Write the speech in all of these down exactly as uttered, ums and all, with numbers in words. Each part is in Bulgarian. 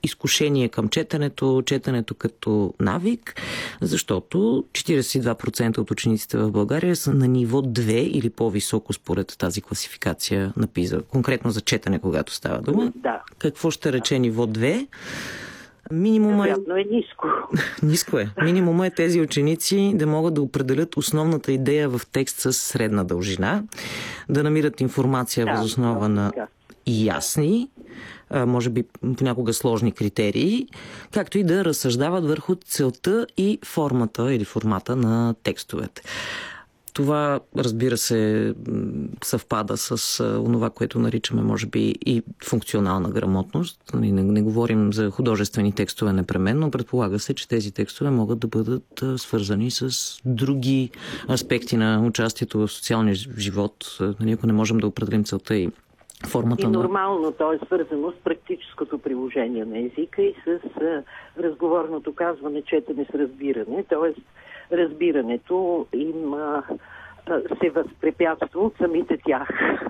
изкушение към четенето, четенето като навик, защото четиридесет и два процента от учениците в България са на ниво две или по-високо според тази класификация на ПИЗа. Конкретно за четене, когато става дума. Да. Какво ще рече ниво две? Минимума е... е ниско. Ниско е. Минимума е тези ученици да могат да определят основната идея в текст с средна дължина, да намират информация да, въз основа да, на да. ясни, може би понякога сложни критерии, както и да разсъждават върху целта и формата или формата на текстовете. Това, разбира се, съвпада с онова, което наричаме, може би, и функционална грамотност. Не, не говорим за художествени текстове непременно. Предполага се, че тези текстове могат да бъдат свързани с други аспекти на участието в социалния живот. Ако не можем да определим целта и формата. И нормално, на... то е свързано с практическото приложение на езика и с а, разговорното казване, четене с разбиране, т.е. разбирането им а, а, се възпрепятства от самите тях.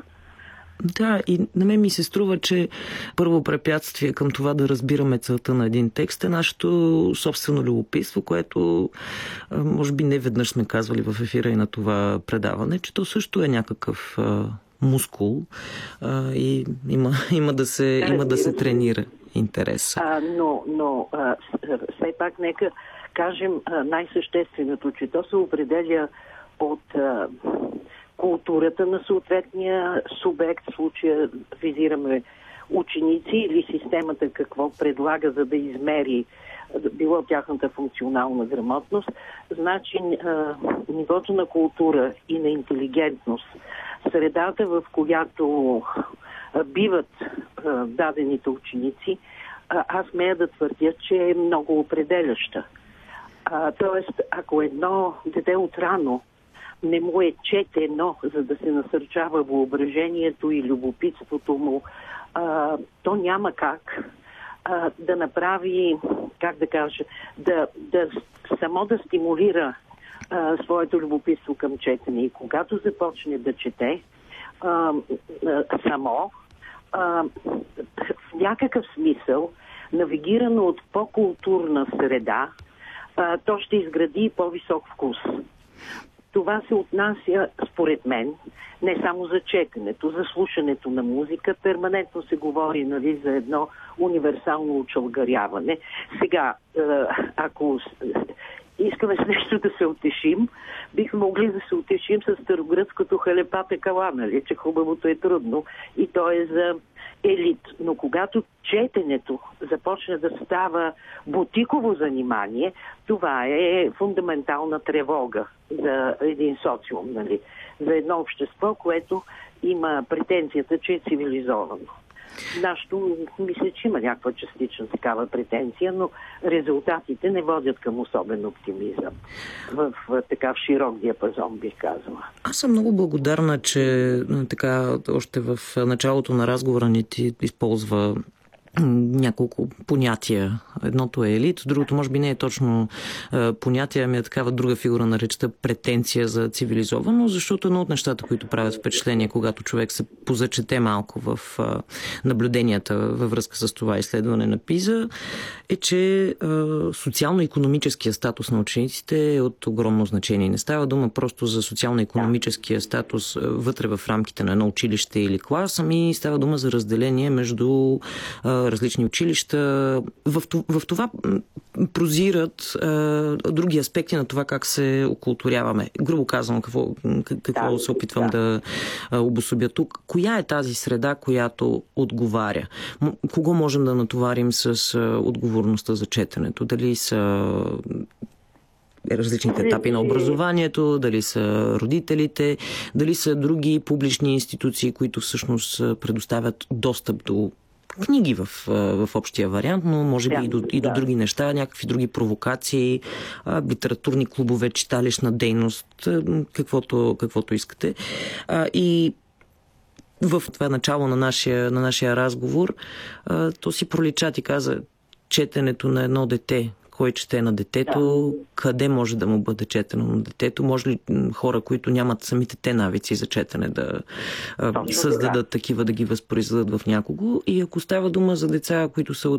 Да, и на мен ми се струва, че първо препятствие към това да разбираме целта на един текст е нашето собствено любопитство, което може би не веднъж сме казвали в ефира и на това предаване, че то също е някакъв а, мускул а, и има, има, да се, има да се тренира интерес. А, но но а, все пак нека кажем а, най-същественото, че то се определя от а, културата на съответния субект, в случая визираме ученици или системата какво предлага, за да измери било тяхната функционална грамотност. Значи а, нивото на култура и на интелигентност, средата, в която а, биват а, дадените ученици, а, аз смея да твърдя, че е много определяща. А, тоест, ако едно дете отрано не му е четено, за да се насърчава въображението и любопитството му, а, то няма как а, да направи, как да кажа, да, да само да стимулира а, своето любопитство към четене. И когато започне да чете а, а, само, а, в някакъв смисъл, навигирано от по-културна среда, а, то ще изгради по-висок вкус. Това се отнася, според мен, не само за четенето, за слушането на музика. Перманентно се говори, нали, за едно универсално учългаряване. Сега, ако искаме с нещо да се утешим, бихме могли да се утешим с старогръцкото халепата кала, нали, че хубавото е трудно и то е за елит. Но когато четенето започне да става бутиково занимание, това е фундаментална тревога за един социум, нали, за едно общество, което има претенцията, че е цивилизовано. Нашето, мисля, че има някаква частична такава претенция, но резултатите не водят към особен оптимизъм. В, в такав широк диапазон, бих казала. Аз съм много благодарна, че така още в началото на разговора ни ти използва няколко понятия. Едното е елит, другото може би не е точно е, понятие, ами е такава друга фигура на речта претенция за цивилизовано, защото едно от нещата, които правят впечатление, когато човек се позачете малко в е, наблюденията във връзка с това изследване на ПИЗа, е, че е, социално-икономическия статус на учениците е от огромно значение. Не става дума просто за социално-икономическия статус вътре в рамките на едно училище или клас, ами става дума за разделение между е, различни училища. В, в това прозират а, други аспекти на това как се окултуряваме. Грубо казвам, какво, какво да, се опитвам да, да а, обособя тук. Коя е тази среда, която отговаря? Кого можем да натоварим с а, отговорността за четенето? Дали са различните етапи на образованието, дали са родителите, дали са други публични институции, които всъщност предоставят достъп до книги в, в общия вариант, но може би да, и, до, и до да. други неща, някакви други провокации, а, литературни клубове, читалищна дейност, каквото, каквото искате. А, и в това начало на нашия, на нашия разговор а, то си пролича, ти каза, четенето на едно дете. Кой чете на детето, да. Къде може да му бъде четено на детето, може ли хора, които нямат самите те навици за четене, да а, създадат такива, да ги възпроизведат в някого. И ако става дума за деца, които са